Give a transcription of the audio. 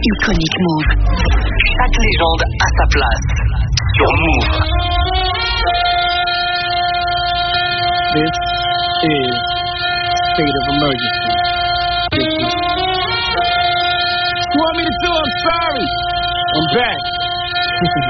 Iconic Move. Chaque légende a sa place sur Move. This is state of emergency. You want me to do? I'm sorry. I'm back.